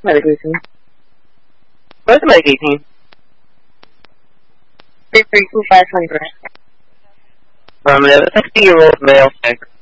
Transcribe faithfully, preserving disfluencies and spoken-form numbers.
Medical team. Where's the Medicaid team? three three two five hundred. Um, there's a sixty-year-old male sick.